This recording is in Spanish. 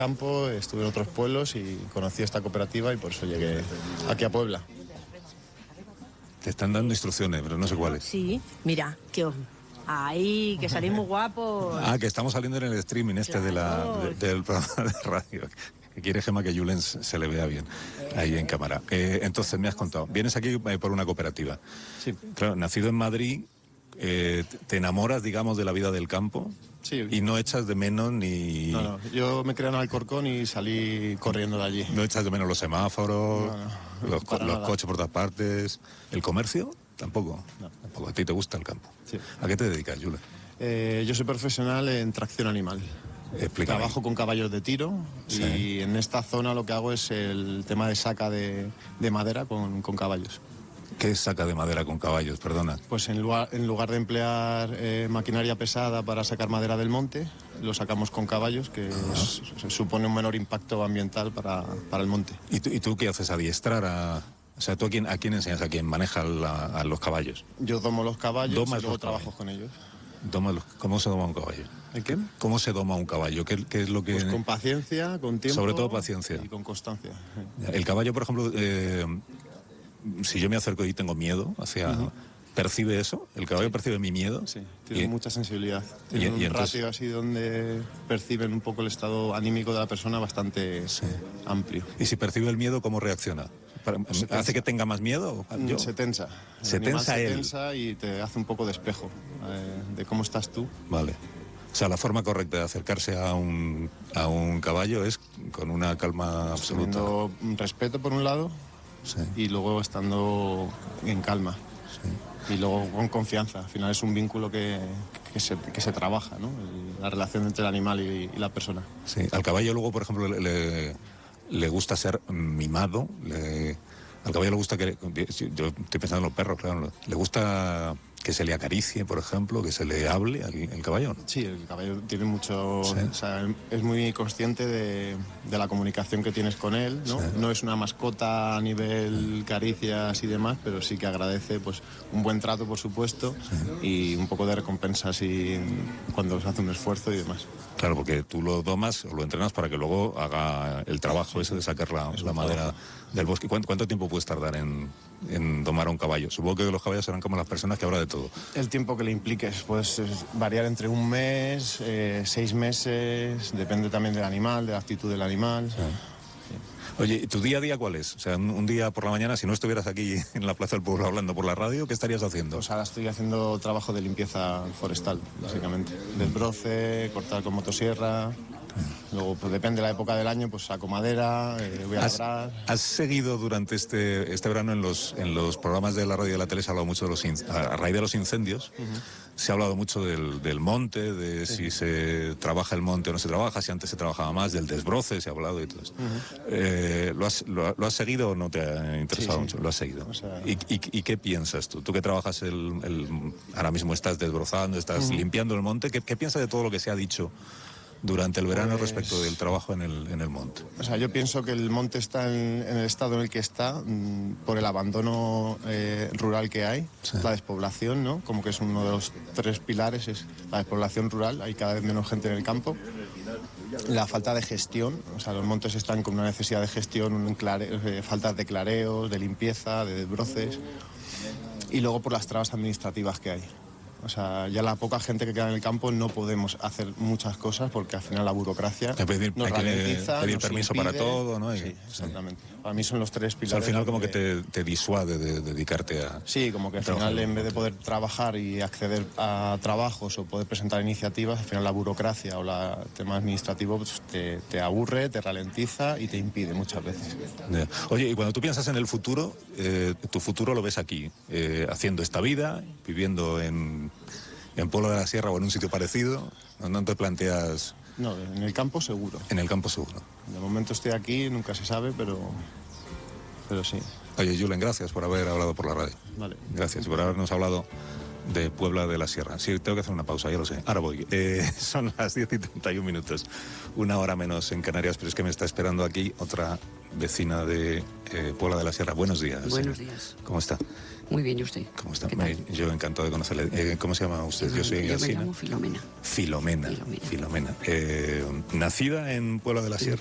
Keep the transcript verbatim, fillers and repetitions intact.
campo, estuve en otros pueblos y conocí esta cooperativa y por eso llegué aquí a Puebla. Te están dando instrucciones, pero no sé cuáles. Sí, mira, que os... Ahí, que salimos guapos. Ah, que estamos saliendo en el streaming este Claro. de la, de- del programa de radio. Que quiere Gemma que Julen se le vea bien ahí en cámara. Eh, entonces, me has contado, vienes aquí eh, por una cooperativa. Sí. Claro, nacido en Madrid, eh, te enamoras, digamos, de la vida del campo. Sí. Y no echas de menos ni... No, no, yo me crié en Alcorcón y salí corriendo de allí. No echas de menos los semáforos, No, no, los, co- para los nada. coches por todas partes. ¿El comercio? Tampoco. No. Tampoco. A ti te gusta el campo. Sí. ¿A qué te dedicas, Julen? Eh, yo soy profesional en tracción animal. Explícame. Trabajo con caballos de tiro Sí. y en esta zona lo que hago es el tema de saca de, de madera con, con caballos. ¿Qué saca de madera con caballos? Perdona. Pues en lugar, en lugar de emplear eh, maquinaria pesada para sacar madera del monte, lo sacamos con caballos, que es- se supone un menor impacto ambiental para, para el monte. ¿Y tú, y tú qué haces? ¿Adiestrar a...? O sea, ¿tú a quién, a quién enseñas? ¿A quién maneja la- a los caballos? Yo domo los caballos Domas y luego los trabajo caballos. con ellos. Doma los- ¿Cómo se doma un caballo? ¿El qué? ¿Cómo se doma un caballo? ¿Qué, qué es lo que...? Pues con paciencia, con tiempo. Sobre todo paciencia. Y con constancia. El caballo, por ejemplo, eh, si yo me acerco y tengo miedo hacia... ¿Percibe eso? ¿El caballo percibe mi miedo? Sí, tienen Y- mucha sensibilidad. y- Tienen y un entonces- ratio así donde perciben un poco el estado anímico de la persona bastante amplio. Y si percibe el miedo, ¿cómo reacciona? Para- Se tensa. ¿Hace que tenga más miedo? Yo. Se tensa. El Se animal tensa se él. tensa y te hace un poco de espejo eh, de cómo estás tú. Vale. O sea, la forma correcta de acercarse a un, a un caballo es con una calma absoluta. Teniendo un respeto por un lado Sí. y luego estando en calma. Y luego con confianza. Al final es un vínculo que, que, se, que se trabaja, ¿no? El- la relación entre el animal y, y la persona. Sí. Al caballo luego, por ejemplo, le, le- le gusta ser mimado. Le, al caballo le gusta que... Yo estoy pensando en los perros, claro. Le gusta que se le acaricie, por ejemplo, que se le hable al el caballo, ¿no? Sí, el caballo tiene mucho... Sí. O sea, es muy consciente de, de la comunicación que tienes con él, ¿no? Sí. No es una mascota a nivel caricias y demás, pero sí que agradece pues un buen trato, por supuesto, y un poco de recompensa si, cuando se hace un esfuerzo y demás. Claro, porque tú lo domas o lo entrenas para que luego haga el trabajo ese de sacar la, Es la un madera trabajo. del bosque. ¿Cuánto, cuánto tiempo puedes tardar en, en domar a un caballo? Supongo que los caballos serán como las personas que habrá de todo. El tiempo que le impliques puedes eh, variar entre un mes, eh, seis meses, depende también del animal, de la actitud del animal. Oye, ¿y tu día a día cuál es? O sea, un, un día por la mañana, si no estuvieras aquí en la Plaza del Pueblo hablando por la radio, ¿qué estarías haciendo? Pues ahora estoy haciendo trabajo de limpieza forestal, básicamente. Desbroce, cortar con motosierra. Luego, pues depende de la época del año, pues saco madera, eh, voy a ¿Has, labrar. has seguido durante este, este verano en los, en los programas de la radio y de la tele? Se ha hablado mucho de los in- a raíz de los incendios. Se ha hablado mucho del, del monte, de si se trabaja el monte o no se trabaja, si antes se trabajaba más, del desbroce, se ha hablado y todo esto. Eh, ¿lo, has, lo, lo has seguido o no te ha interesado Sí, sí. mucho? Lo has seguido. O sea- ¿Y, y, y qué piensas tú? Tú que trabajas, el, el- ahora mismo estás desbrozando, estás limpiando el monte, ¿qué, qué piensas de todo lo que se ha dicho durante el verano Pues- respecto del trabajo en el, en el monte? O sea, yo pienso que el monte está en, en el estado en el que está mm, por el abandono eh, rural que hay, Sí. la despoblación, ¿no? Como que es uno de los tres pilares, es la despoblación rural, hay cada vez menos gente en el campo. La falta de gestión, o sea, los montes están con una necesidad de gestión, un clare- eh, falta de clareos, de limpieza, de desbroces, y luego por las trabas administrativas que hay. O sea, ya la poca gente que queda en el campo no podemos hacer muchas cosas porque al final la burocracia Hay que pedir- nos hay que ralentiza, pedir nos permiso impide. para todo, ¿no? Hay Sí, que- exactamente. Para mí son los tres O pilares. sea, al final como que donde- te, te disuade de, dedicarte a... Sí, como que al trabajar final en el en vez de poder trabajar y acceder a trabajos o poder presentar iniciativas, al final la burocracia o la- el tema administrativo pues, te, te aburre, te ralentiza y te impide muchas veces. Ya. Oye, y cuando tú piensas en el futuro, eh, tu futuro lo ves aquí, eh, haciendo esta vida, viviendo en, en Puebla de la Sierra o en un sitio parecido, ¿no, no te planteas No, en el campo seguro. en el campo seguro? De momento estoy aquí, nunca se sabe, pero, pero sí. Oye, Julen, gracias por haber hablado por la radio. Vale. Gracias por habernos hablado de Puebla de la Sierra. Sí, tengo que hacer una pausa, ya lo sé. Ahora voy. Eh, son las diez y treinta y un minutos, una hora menos en Canarias, pero es que me está esperando aquí otra vecina de eh, Puebla de la Sierra. Buenos días. Buenos días. ¿Cómo está? Muy bien, ¿y usted? ¿Cómo está? ¿Qué tal? Yo encantado de conocerle. Eh, ¿Cómo se llama usted? Yo soy Yo me Alsina. llamo Filomena. Filomena. Filomena. Filomena. Eh, ¿Nacida en Puebla de la Sierra?